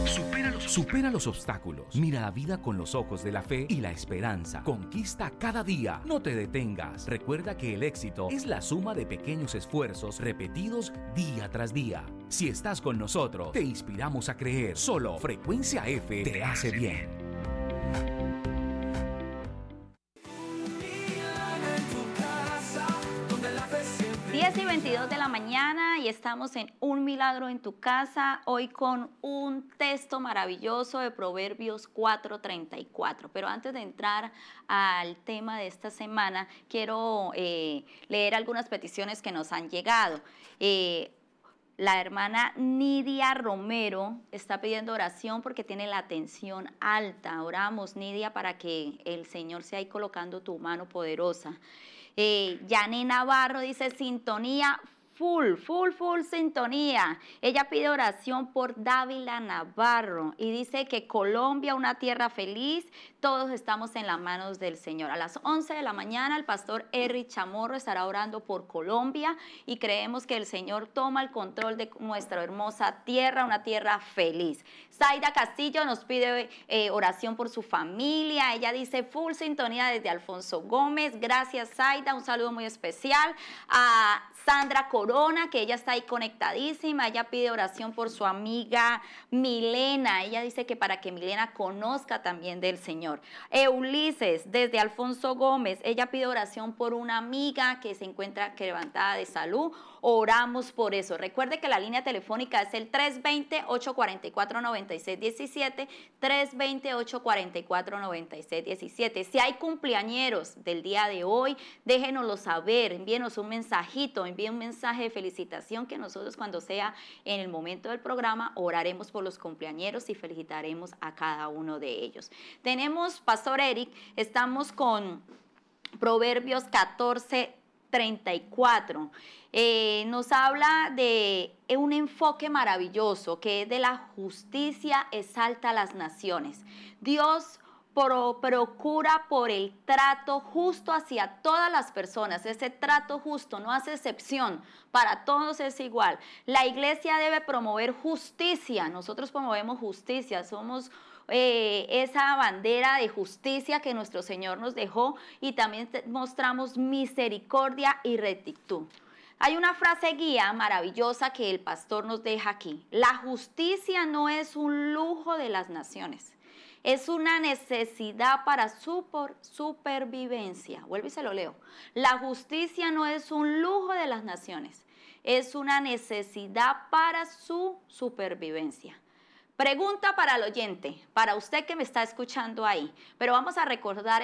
Supera los obstáculos. Mira la vida con los ojos de la fe y la esperanza. Conquista cada día. No te detengas. Recuerda que el éxito es la suma de pequeños esfuerzos repetidos día tras día. Si estás con nosotros, te inspiramos a creer. Solo Frecuencia F te hace bien. 10:22 de la mañana y estamos en Un Milagro en tu Casa, hoy con un texto maravilloso de Proverbios 4:34. Pero antes de entrar al tema de esta semana, quiero leer algunas peticiones que nos han llegado. La hermana Nidia Romero está pidiendo oración porque tiene la tensión alta. Oramos, Nidia, para que el Señor sea ahí colocando tu mano poderosa. Yané Navarro dice sintonía, full sintonía. Ella pide oración por Dávila Navarro y dice que Colombia, una tierra feliz, todos estamos en las manos del Señor. A las 11 de la mañana el pastor Eric Chamorro estará orando por Colombia y creemos que el Señor toma el control de nuestra hermosa tierra, una tierra feliz. Zaida Castillo nos pide oración por su familia. Ella dice full sintonía desde Alfonso Gómez. Gracias, Zaida. Un saludo muy especial a Sandra Corona, que ella está ahí conectadísima. Ella pide oración por su amiga Milena. Ella dice que para que Milena conozca también del Señor. Ulises, desde Alfonso Gómez, ella pide oración por una amiga que se encuentra quebrantada de salud. Oramos por eso. Recuerde que la línea telefónica es el 320-844-9617, 320-844-9617. Si hay cumpleañeros del día de hoy, déjenoslo saber, envíenos un mensajito, envíen un mensaje de felicitación que nosotros cuando sea en el momento del programa oraremos por los cumpleañeros y felicitaremos a cada uno de ellos. Tenemos, Pastor Eric, estamos con Proverbios 14:34. Nos habla de un enfoque maravilloso que es de la justicia exalta a las naciones. Dios procura por el trato justo hacia todas las personas. Ese trato justo no hace excepción, para todos es igual. La iglesia debe promover justicia. Nosotros promovemos justicia, somos esa bandera de justicia que nuestro Señor nos dejó y también mostramos misericordia y rectitud. Hay una frase guía maravillosa que el pastor nos deja aquí. La justicia no es un lujo de las naciones. Es una necesidad para su supervivencia. Vuelvo y se lo leo. La justicia no es un lujo de las naciones. Es una necesidad para su supervivencia. Pregunta para el oyente, para usted que me está escuchando ahí. Pero vamos a recordar